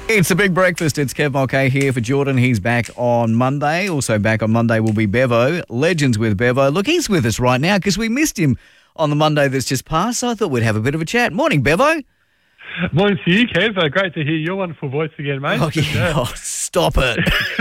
It's the Big Breakfast. It's Kev Mulcahy here for Jordan. He's back on Monday. Also back on Monday will be Bevo. Legends with Bevo. Look, he's with us right now because we missed him on the Monday that's just passed. So I thought we'd have a bit of a chat. Morning, Bevo. Morning to you, Kev. Great to hear your wonderful voice again, mate. Oh, yeah. Oh, stop it.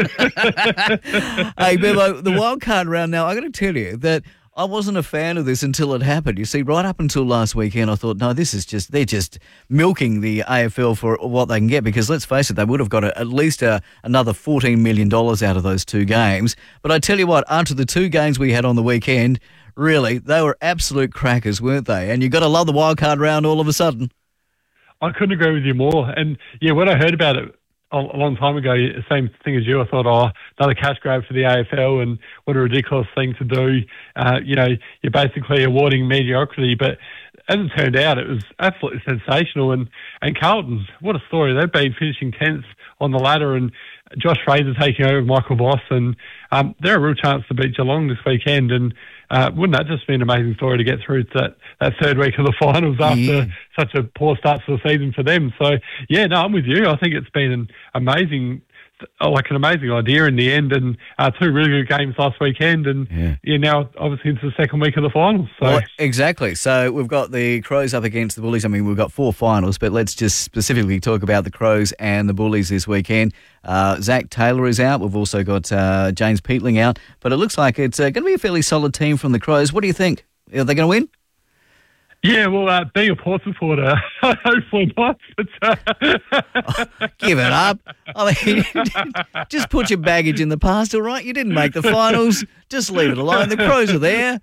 Hey, Bevo, the wild card round now, I got to tell you that I wasn't a fan of this until it happened. You see, right up until last weekend, I thought, no, this is just, they're just milking the AFL for what they can get because, let's face it, they would have got at least another $14 million out of those two games. But I tell you what, after the two games we had on the weekend, really, they were absolute crackers, weren't they? And you've got to love the wild card round all of a sudden. I couldn't agree with you more. And, yeah, when I heard about it a long time ago, same thing as you, I thought, another cash grab for the AFL and what a ridiculous thing to do. You're basically awarding mediocrity. But as it turned out, it was absolutely sensational. And Carlton, what a story. They've been finishing 10th on the ladder and Josh Fraser taking over Michael Voss. And they're a real chance to beat Geelong this weekend. And wouldn't that just be an amazing story to get through to that third week of the finals after such a poor start to the season for them? So, yeah, no, I'm with you. I think it's been an amazing idea in the end, and two really good games last weekend, and now obviously into the second week of the finals. So. Well, exactly. So we've got the Crows up against the Bullies. I mean, we've got four finals, but let's just specifically talk about the Crows and the Bullies this weekend. Zach Taylor is out. We've also got James Peatling out, but it looks like it's going to be a fairly solid team from the Crows. What do you think? Are they going to win? Yeah, well, being a Port supporter, hopefully not. But, give it up. I mean, just put your baggage in the past, all right? You didn't make the finals. Just leave it alone. The Crows are there.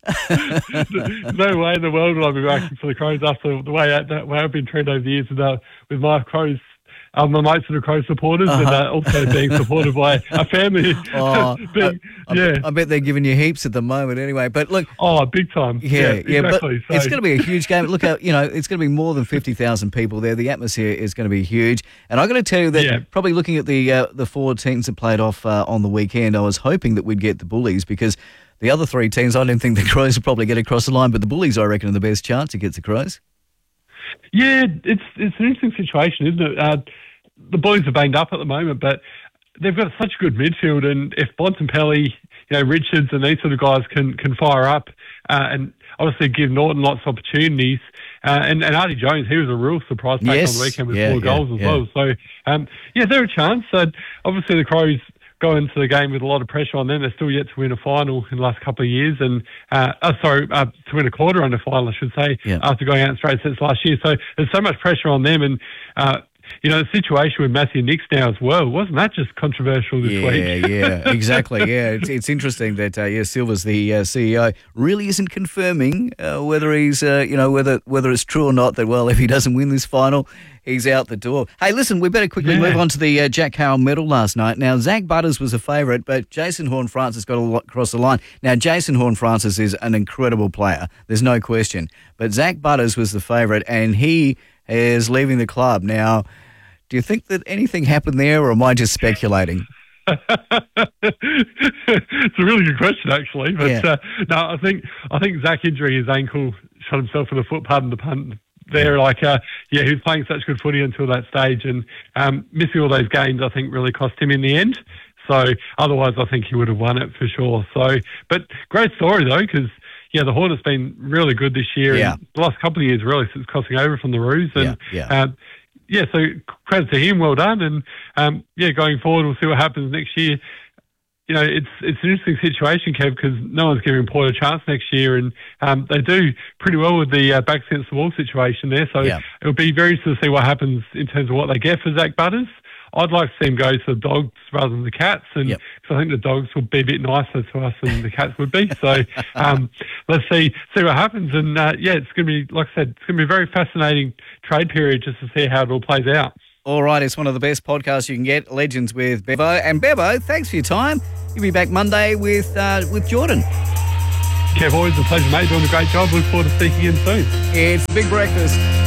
No way in the world will I be working for the Crows after the way I've been treated over the years with my Crows. My mates are the Crow supporters and also being supported by a family. I bet they're giving you heaps at the moment anyway. But look. Oh, big time. Yeah, exactly. But it's going to be a huge game. Look out, it's going to be more than 50,000 people there. The atmosphere is going to be huge. And I've got to tell you that probably looking at the four teams that played off on the weekend, I was hoping that we'd get the Bullies because the other three teams, I don't think the Crows will probably get across the line, but the Bullies, I reckon, are the best chance against the Crows. Yeah, it's an interesting situation, isn't it? The Bullies are banged up at the moment, but they've got such a good midfield, and if Bontempelli, Richards and these sort of guys can fire up and obviously give Norton lots of opportunities, and Artie Jones, he was a real surprise on the weekend with 4 goals as well. So, they're a chance. Obviously, the Crows go into the game with a lot of pressure on them. They're still yet to win a final in the last couple of years, and to win a quarter under final, I should say, after going out straight sets last year. So there's so much pressure on them, and the situation with Matthew Nicks now as well, wasn't that just controversial this week? Yeah, exactly. Yeah, it's interesting that Silva's the CEO really isn't confirming whether he's whether it's true or not that if he doesn't win this final, he's out the door. Hey, listen, we better quickly move on to the Jack Carroll medal last night. Now, Zach Butters was a favourite, but Jason Horne-Francis got a lot across the line. Now, Jason Horne-Francis is an incredible player. There's no question. But Zach Butters was the favourite, and he is leaving the club. Now, do you think that anything happened there, or am I just speculating? It's a really good question, actually. But no, I think Zach injuring his ankle, shot himself in the foot, pardon the pun there. He was playing such good footy until that stage, and missing all those games, I think, really cost him in the end. So otherwise, I think he would have won it for sure. So, but great story though, because the Hornets been really good this year. Yeah. And the last couple of years, really, since crossing over from the Roos. And, so credit to him, well done. And, going forward, we'll see what happens next year. It's an interesting situation, Kev, because no one's giving Port a chance next year. And they do pretty well with the backs against the wall situation there. So it'll be very interesting to see what happens in terms of what they get for Zach Butters. I'd like to see him go to the Dogs rather than the Cats, and cause I think the Dogs would be a bit nicer to us than the Cats would be. So let's see what happens. And it's going to be, like I said, it's going to be a very fascinating trade period just to see how it all plays out. All right, it's one of the best podcasts you can get, Legends with Bevo. And Bevo, thanks for your time. You'll be back Monday with Jordan. Kev, always a pleasure, mate. Doing a great job. Look forward to speaking again soon. It's Big Breakfast.